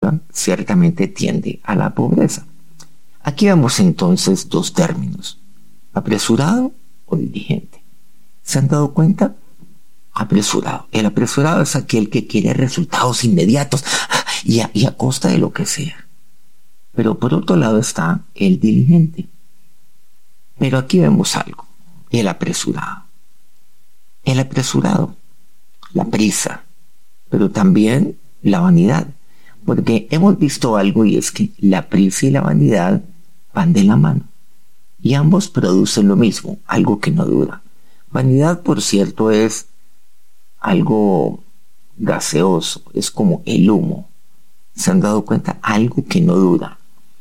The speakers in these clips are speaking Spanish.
apresura ciertamente tiende a la pobreza. Aquí vemos entonces dos términos, apresurado o diligente. ¿Se han dado cuenta? Apresurado. El apresurado es aquel que quiere resultados inmediatos y a costa de lo que sea. Pero por otro lado está el diligente. Pero aquí vemos algo, el apresurado. El apresurado, la prisa, pero también la vanidad. Porque hemos visto algo y es que la prisa y la vanidad van de la mano. Y ambos producen lo mismo, algo que no dura. Vanidad, por cierto, es algo gaseoso, es como el humo. ¿Se han dado cuenta? Algo que no dura.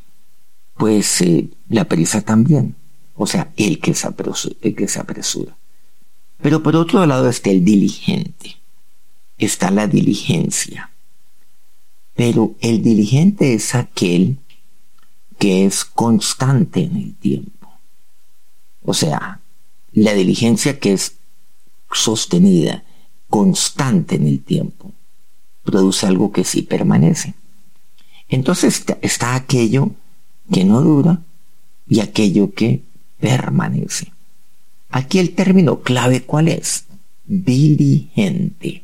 Pues la prisa también. O sea, el que se apresura. Pero por otro lado está el diligente. Está la diligencia. Pero el diligente es aquel que es constante en el tiempo. O sea, la diligencia que es sostenida, constante en el tiempo, produce algo que sí permanece. Entonces está aquello que no dura y aquello que permanece. Aquí el término clave, ¿cuál es? Diligente.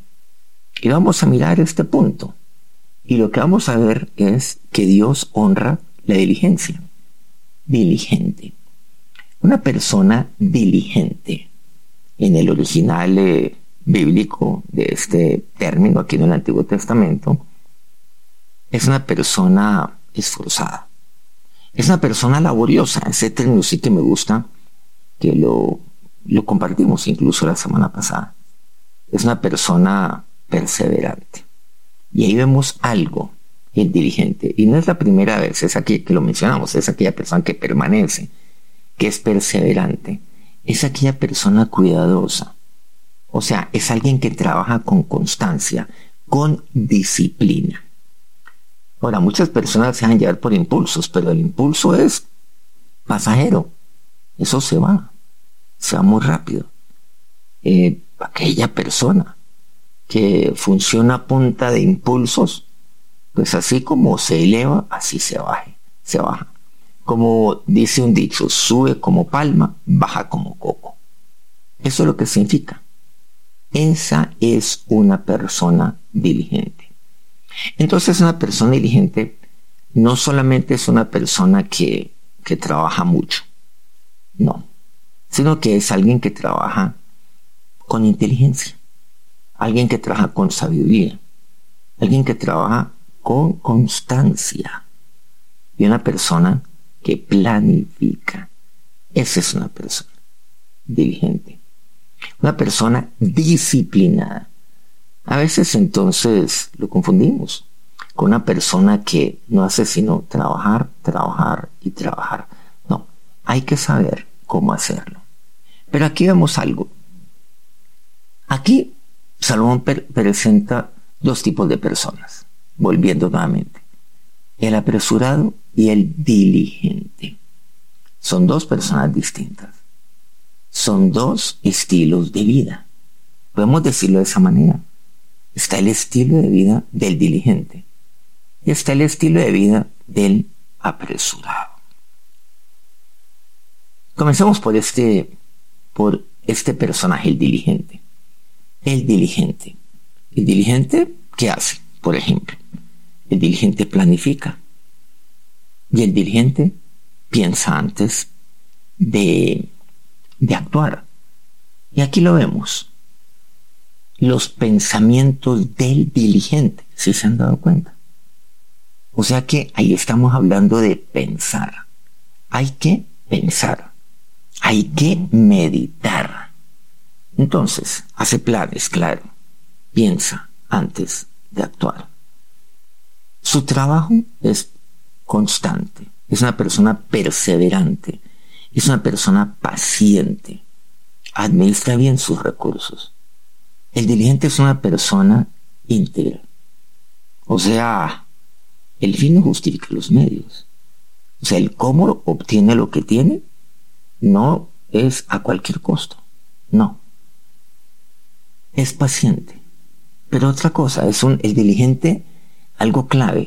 Y vamos a mirar este punto. Y lo que vamos a ver es que Dios honra la diligencia. Diligente. Una persona diligente, en el original bíblico de este término aquí en el Antiguo Testamento, es una persona esforzada. Es una persona laboriosa. Ese término sí que me gusta, que lo compartimos incluso la semana pasada. Es una persona perseverante. Y ahí vemos algo, el diligente. Y no es la primera vez, es aquí que lo mencionamos, es aquella persona que permanece, que es perseverante. Es aquella persona cuidadosa. O sea, es alguien que trabaja con constancia, con disciplina. Ahora, muchas personas se dejan llevar por impulsos, pero el impulso es pasajero. Eso se va muy rápido. Aquella persona que funciona a punta de impulsos, pues así como se eleva, así se baja. Como dice un dicho, sube como palma, baja como coco. Eso es lo que significa. Esa es una persona diligente. Entonces una persona diligente no solamente es una persona que trabaja mucho, no, sino que es alguien que trabaja con inteligencia, alguien que trabaja con sabiduría, alguien que trabaja con constancia y una persona que planifica. Esa es una persona diligente, una persona disciplinada. A veces entonces lo confundimos con una persona que no hace sino trabajar y trabajar. No, hay que saber cómo hacerlo. Pero aquí vemos algo. Aquí Salomón presenta dos tipos de personas, volviendo nuevamente. El apresurado y el diligente. Son dos personas distintas. Son dos estilos de vida. Podemos decirlo de esa manera. Está el estilo de vida del diligente y está el estilo de vida del apresurado. Comencemos por este personaje, el diligente. El diligente, ¿qué hace? Por ejemplo, el diligente planifica y el diligente piensa antes de actuar. Y aquí lo vemos. Los pensamientos del diligente, ¿sí se han dado cuenta? O sea que ahí estamos hablando de pensar. Hay que pensar. Hay que meditar. Entonces, hace planes, claro. Piensa antes de actuar. Su trabajo es constante. Es una persona perseverante. Es una persona paciente. Administra bien sus recursos. El diligente es una persona íntegra. O sea, el fin no justifica los medios. O sea, el cómo obtiene lo que tiene no es a cualquier costo. No. Es paciente. Pero otra cosa, el diligente, algo clave,